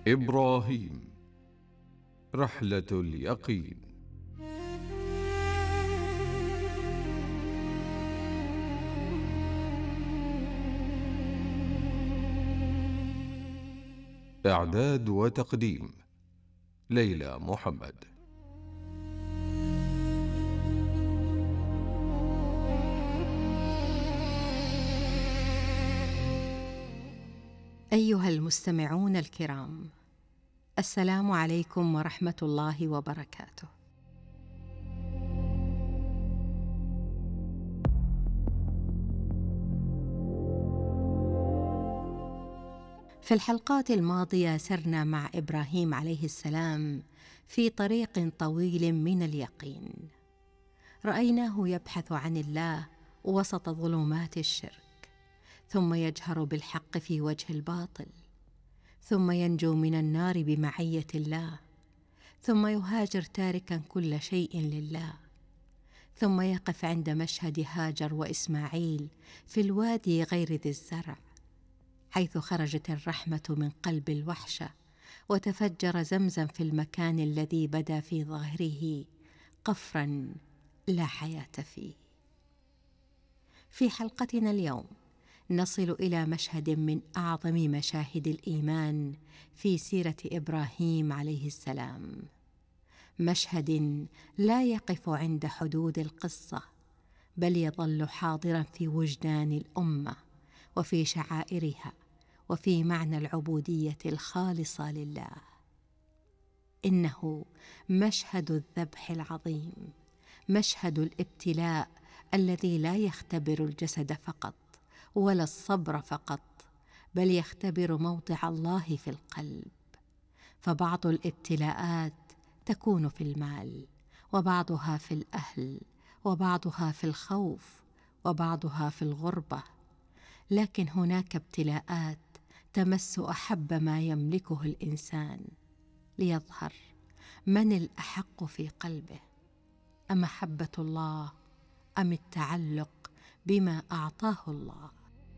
إبراهيم رحلة اليقين. إعداد وتقديم ليلى محمد. أيها المستمعون الكرام، السلام عليكم ورحمة الله وبركاته. في الحلقات الماضية سرنا مع إبراهيم عليه السلام في طريق طويل من اليقين. رأيناه يبحث عن الله وسط ظلمات الشرك، ثم يجهر بالحق في وجه الباطل، ثم ينجو من النار بمعية الله، ثم يهاجر تاركا كل شيء لله، ثم يقف عند مشهد هاجر وإسماعيل في الوادي غير ذي الزرع، حيث خرجت الرحمة من قلب الوحشة، وتفجر زمزم في المكان الذي بدا في ظاهره قفرا لا حياة فيه. في حلقتنا اليوم نصل إلى مشهد من أعظم مشاهد الإيمان في سيرة إبراهيم عليه السلام، مشهد لا يقف عند حدود القصة، بل يظل حاضرا في وجدان الأمة وفي شعائرها وفي معنى العبودية الخالصة لله. إنه مشهد الذبح العظيم، مشهد الابتلاء الذي لا يختبر الجسد فقط ولا الصبر فقط، بل يختبر موضع الله في القلب. فبعض الابتلاءات تكون في المال، وبعضها في الأهل، وبعضها في الخوف، وبعضها في الغربة، لكن هناك ابتلاءات تمس أحب ما يملكه الإنسان، ليظهر من الأحق في قلبه، أمحبة الله أم التعلق بما أعطاه الله.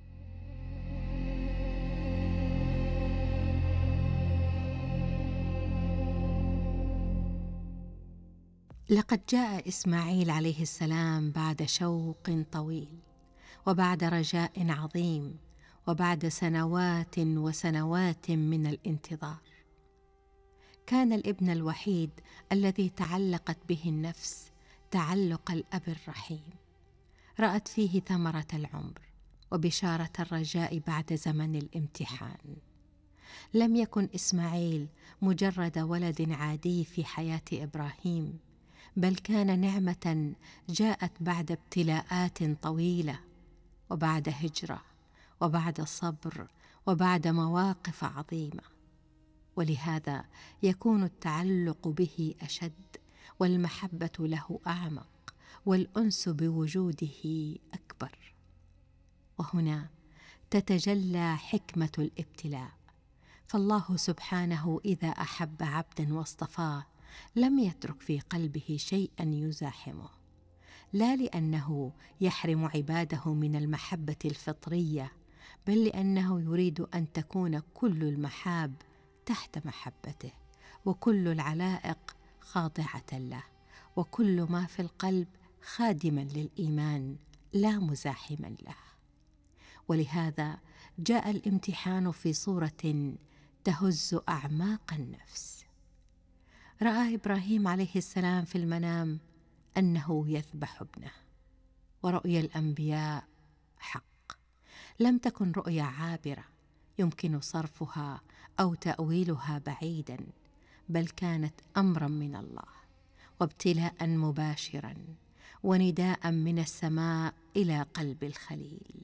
لقد جاء إسماعيل عليه السلام بعد شوق طويل، وبعد رجاء عظيم، وبعد سنوات وسنوات من الانتظار. كان الابن الوحيد الذي تعلقت به النفس تعلق الأب الرحيم، رأت فيه ثمرة العمر وبشارة الرجاء بعد زمن الامتحان. لم يكن إسماعيل مجرد ولد عادي في حياة إبراهيم، بل كان نعمة جاءت بعد ابتلاءات طويلة، وبعد هجرة، وبعد صبر، وبعد مواقف عظيمة. ولهذا يكون التعلق به أشد، والمحبة له أعمق، والأنس بوجوده أكبر. وهنا تتجلى حكمة الابتلاء، فالله سبحانه إذا أحب عبدا واصطفاه لم يترك في قلبه شيئا يزاحمه، لا لأنه يحرم عباده من المحبة الفطرية، بل لأنه يريد أن تكون كل المحاب تحت محبته، وكل العلائق خاضعة له، وكل ما في القلب خادما للإيمان لا مزاحما له. ولهذا جاء الامتحان في صورة تهز أعماق النفس. رأى إبراهيم عليه السلام في المنام أنه يذبح ابنه، ورؤيا الأنبياء حق، لم تكن رؤيا عابرة يمكن صرفها أو تأويلها بعيدا، بل كانت أمرا من الله، وابتلاء مباشرا، ونداء من السماء إلى قلب الخليل.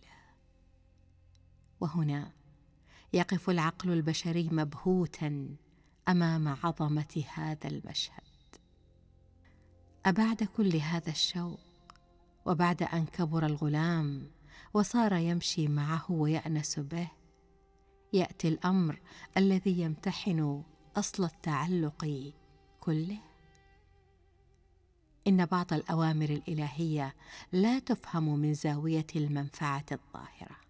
وهنا يقف العقل البشري مبهوتا أمام عظمة هذا المشهد. أبعد كل هذا الشوق، وبعد أن كبر الغلام وصار يمشي معه ويأنس به، يأتي الأمر الذي يمتحن أصل التعلق كله. إن بعض الأوامر الإلهية لا تفهم من زاوية المنفعة الظاهرة،